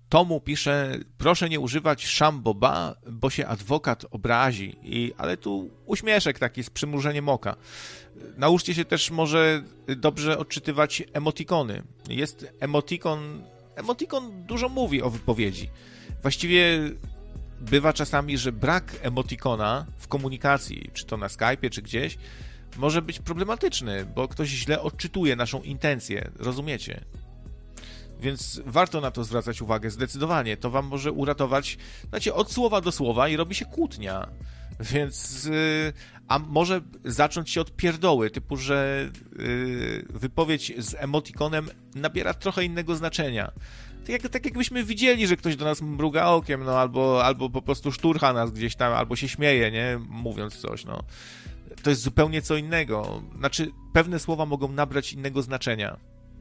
Tomu pisze, proszę nie używać szamboba, bo się adwokat obrazi. Ale tu uśmieszek taki z przymrużeniem oka. Nauczcie się też może dobrze odczytywać emotikony. Jest emotikon dużo mówi o wypowiedzi. Właściwie bywa czasami, że brak emotikona w komunikacji, czy to na Skype'ie, czy gdzieś, może być problematyczny, bo ktoś źle odczytuje naszą intencję, rozumiecie? Więc warto na to zwracać uwagę zdecydowanie. To wam może uratować, znacie, od słowa do słowa i robi się kłótnia. Więc, a może zacząć się od pierdoły, typu, że wypowiedź z emotikonem nabiera trochę innego znaczenia. Tak jakbyśmy widzieli, że ktoś do nas mruga okiem, no albo po prostu szturcha nas gdzieś tam, albo się śmieje, nie? Mówiąc coś, no. To jest zupełnie co innego. Znaczy, pewne słowa mogą nabrać innego znaczenia.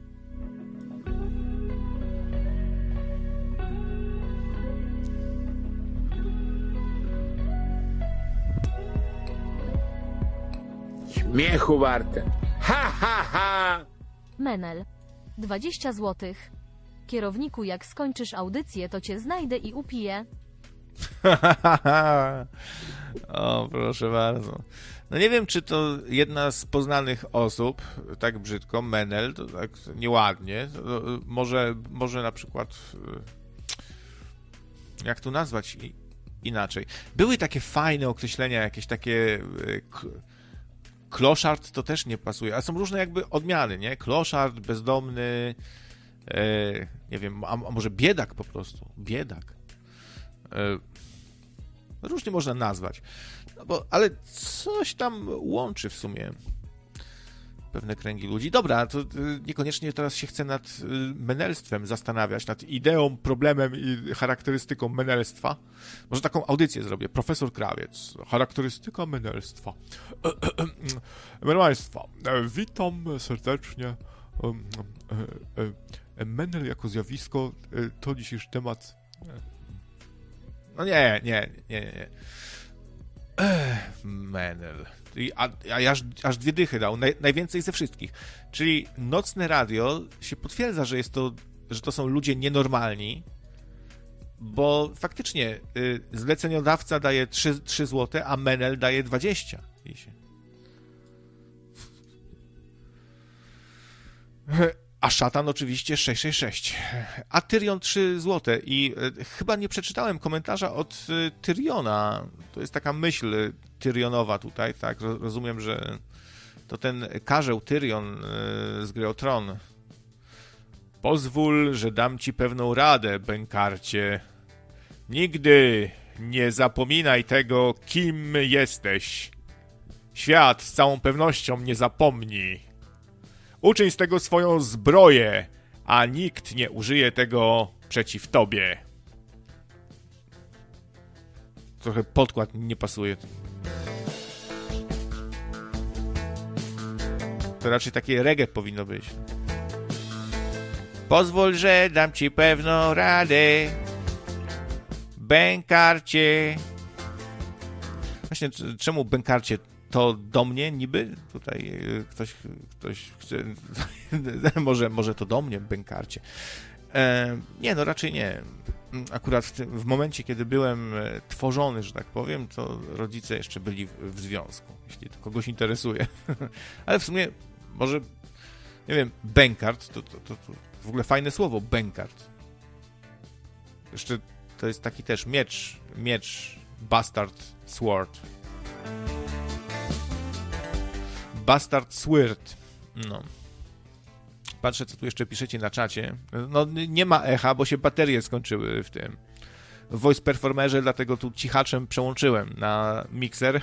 Śmiechu warte. Ha, ha, ha! Menel. 20 złotych. Kierowniku, jak skończysz audycję, to cię znajdę i upiję. O, proszę bardzo. No nie wiem, czy to jedna z poznanych osób, tak brzydko, Menel, to tak nieładnie. To może na przykład, jak tu nazwać inaczej. Były takie fajne określenia, jakieś takie... Kloszard to też nie pasuje, a są różne jakby odmiany, nie? Kloszard, bezdomny, nie wiem, a może biedak po prostu, biedak. Różnie można nazwać, no ale coś tam łączy w sumie pewne kręgi ludzi. Dobra, to niekoniecznie teraz się chcę nad menelstwem zastanawiać, nad ideą, problemem i charakterystyką menelstwa. Może taką audycję zrobię. Profesor Krawiec. Charakterystyka menelstwa. Proszę Państwa, witam serdecznie. Menel jako zjawisko to dzisiejszy temat. No nie. Menel. Aż 2 dychy dał, najwięcej ze wszystkich. Czyli nocne radio się potwierdza, że to są ludzie nienormalni, bo faktycznie zleceniodawca daje 3 zł, a Menel daje 20. A szatan oczywiście 666. A Tyrion 3 zł. I chyba nie przeczytałem komentarza od Tyriona. To jest taka myśl Tyrionowa tutaj, tak? Rozumiem, że to ten karzeł Tyrion z gry o Tron. Pozwól, że dam ci pewną radę, Bękarcie. Nigdy nie zapominaj tego, kim jesteś. Świat z całą pewnością nie zapomni. Uczyń z tego swoją zbroję, a nikt nie użyje tego przeciw tobie. Trochę podkład nie pasuje. To raczej takie reggae powinno być. Pozwól, że dam ci pewną radę, Bękarcie. Właśnie, czemu Bękarcie? To do mnie niby? Tutaj ktoś chce... może to do mnie, Bękarcie. Nie, no raczej nie. Akurat w momencie, kiedy byłem tworzony, że tak powiem, to rodzice jeszcze byli w związku, jeśli to kogoś interesuje. Ale w sumie może, nie wiem, Bękart, to w ogóle fajne słowo, Bękart. Jeszcze to jest taki też miecz, bastard sword. Bastard Sword. No. Patrzę, co tu jeszcze piszecie na czacie. No, nie ma echa, bo się baterie skończyły w tym w Voice Performerze, dlatego tu cichaczem przełączyłem na mikser.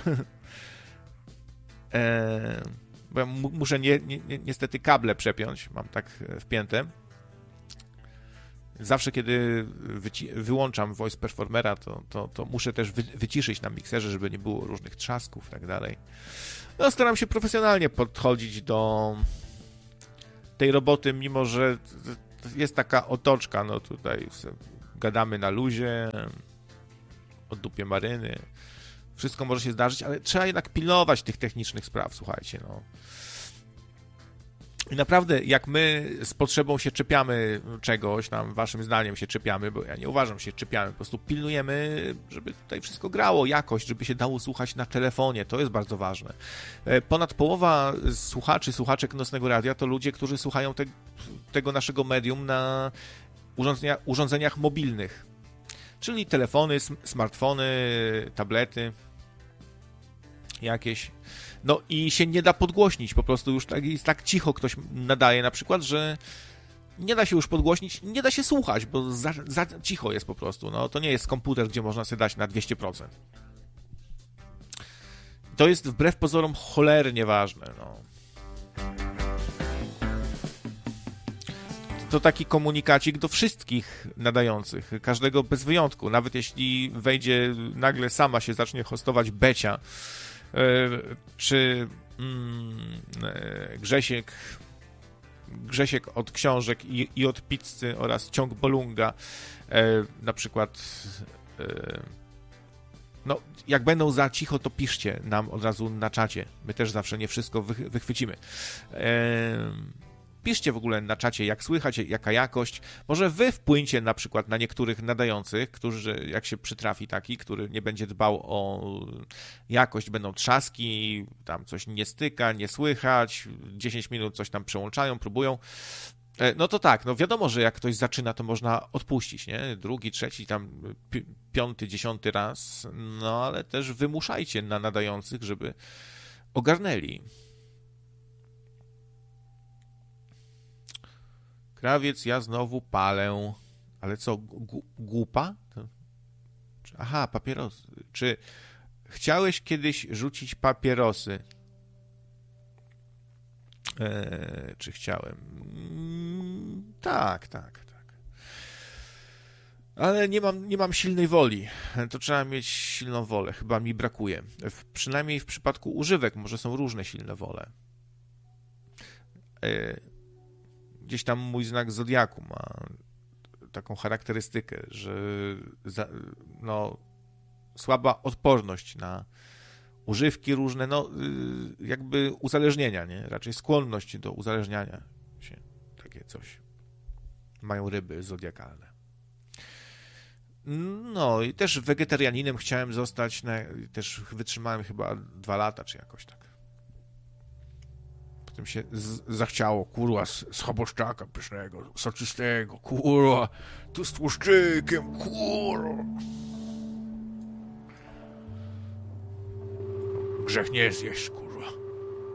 Bo ja muszę niestety kable przepiąć. Mam tak wpięte. Zawsze, kiedy wyłączam Voice Performera, to muszę też wyciszyć na mikserze, żeby nie było różnych trzasków i tak dalej. No, staram się profesjonalnie podchodzić do tej roboty, mimo że jest taka otoczka, no tutaj gadamy na luzie, o dupie maryny. Wszystko może się zdarzyć, ale trzeba jednak pilnować tych technicznych spraw, słuchajcie, no. I naprawdę, jak my z potrzebą się czepiamy czegoś, tam waszym zdaniem się czepiamy, bo ja nie uważam, że się czepiamy, po prostu pilnujemy, żeby tutaj wszystko grało, jakość, żeby się dało słuchać na telefonie, to jest bardzo ważne. Ponad połowa słuchaczek Nocnego Radia to ludzie, którzy słuchają tego naszego medium na urządzeniach mobilnych, czyli telefony, smartfony, tablety jakieś. No i się nie da podgłośnić, po prostu już jest tak cicho ktoś nadaje na przykład, że nie da się już podgłośnić, nie da się słuchać, bo za cicho jest po prostu. No to nie jest komputer, gdzie można sobie dać na 200%. To jest wbrew pozorom cholernie ważne, no. To taki komunikacik do wszystkich nadających, każdego bez wyjątku. Nawet jeśli wejdzie, nagle sama się zacznie hostować Becia, czy Grzesiek od książek i od pizzy oraz ciąg Bolunga, na przykład, no jak będą za cicho, to piszcie nam od razu na czacie. My też zawsze nie wszystko wychwycimy. Piszcie w ogóle na czacie, jak słychać, jaka jakość. Może wy wpłyńcie na przykład na niektórych nadających, którzy, jak się przytrafi taki, który nie będzie dbał o jakość, będą trzaski, tam coś nie styka, nie słychać, 10 minut coś tam przełączają, próbują. No to tak, no wiadomo, że jak ktoś zaczyna, to można odpuścić, nie? Drugi, trzeci, tam piąty, 10 raz, no ale też wymuszajcie na nadających, żeby ogarnęli. Krawiec, ja znowu palę. Ale co, głupa? Aha, papierosy. Czy chciałeś kiedyś rzucić papierosy? Czy chciałem? Tak. Ale nie mam silnej woli. To trzeba mieć silną wolę. Chyba mi brakuje. Przynajmniej w przypadku używek może są różne silne wole. Gdzieś tam mój znak zodiaku ma taką charakterystykę, że słaba odporność na używki różne, jakby uzależnienia, nie? Raczej skłonność do uzależniania się. Takie coś mają ryby zodiakalne. No i też wegetarianinem chciałem zostać, też wytrzymałem chyba 2 lata, czy jakoś tak. Potem się zachciało, kurwa, z chaboszczaka pysznego, soczystego, kurwa, tu z tłuszczykiem, kurwa. Grzech nie zjeść, kurwa.